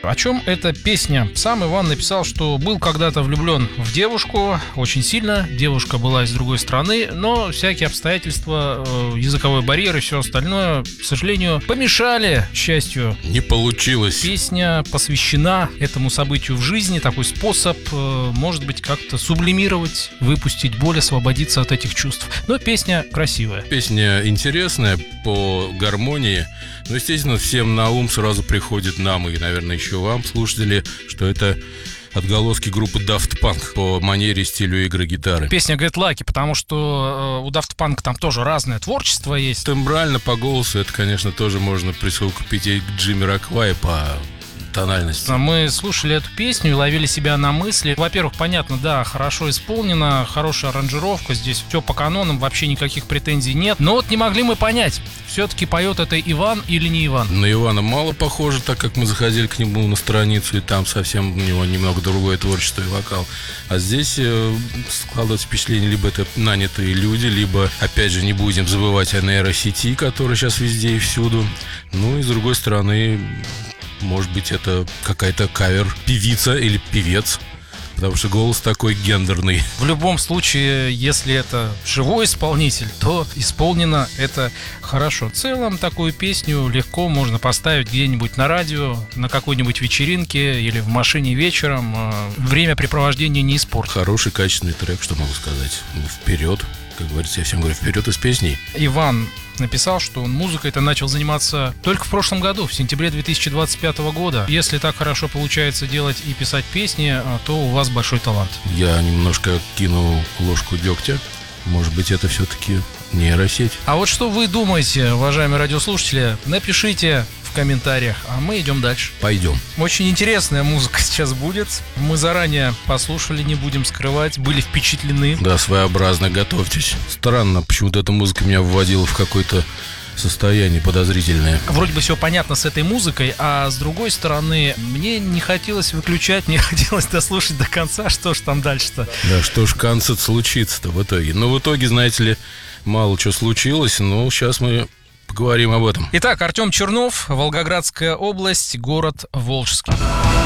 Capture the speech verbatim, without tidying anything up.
О чем эта песня? Сам Иван написал, что был когда-то влюблен в девушку очень сильно. Девушка была из другой страны, но всякие обстоятельства, языковой барьер и все остальное, к сожалению, помешали счастью. Не получилось. Песня посвящена этому событию в жизни. Такой способ, может быть, как-то сублимировать, выпустить боль, освободиться от этих чувств. Но песня красивая. Песня интересная по гармонии. Но, естественно, всем на ум сразу приходит нам и, наверное, еще вам, слушатели, что это отголоски группы Daft Punk по манере, стилю игры гитары. Песня Get Lucky, потому что э, у Daft Punk там тоже разное творчество есть. Тембрально, по голосу, это, конечно, тоже можно присовокупить и к Джамироквай по тональности. Мы слушали эту песню и ловили себя на мысли. Во-первых, понятно, да, хорошо исполнена, хорошая аранжировка, здесь все по канонам, вообще никаких претензий нет. Но вот не могли мы понять, все-таки поет это Иван или не Иван. На Ивана мало похоже, так как мы заходили к нему на страницу, и там совсем у него немного другое творчество и вокал. А здесь э, складывается впечатление, либо это нанятые люди, либо, опять же, не будем забывать о нейросети, которая сейчас везде и всюду. Ну и с другой стороны, может быть, это какая-то кавер-певица или певец, потому что голос такой гендерный. В любом случае, если это живой исполнитель, то исполнено это хорошо. В целом, такую песню легко можно поставить где-нибудь на радио, на какой-нибудь вечеринке или в машине вечером. Времяпрепровождение не испортит. Хороший, качественный трек, что могу сказать. Вперед, как говорится, я всем говорю, вперед из песней. Иван написал, что он музыкой-то начал заниматься только в прошлом году, в сентябре две тысячи двадцать пятого года. Если так хорошо получается делать и писать песни, то у вас большой талант. Я немножко кинул ложку дегтя. Может быть, это все-таки нейросеть. А вот что вы думаете, уважаемые радиослушатели? Напишите в комментариях, а мы идем дальше. Пойдем. Очень интересная музыка сейчас будет. Мы заранее послушали, не будем скрывать, были впечатлены. Да, своеобразно, готовьтесь. Странно, почему-то эта музыка меня вводила в какое-то состояние подозрительное. Вроде бы все понятно с этой музыкой, а с другой стороны, мне не хотелось выключать, мне хотелось дослушать до конца, что ж там дальше-то. Да, что ж в конце случится-то в итоге. Но в итоге, знаете ли, мало что случилось, но сейчас мы поговорим об этом. Итак, Артем Чернов, Волгоградская область, город Волжский.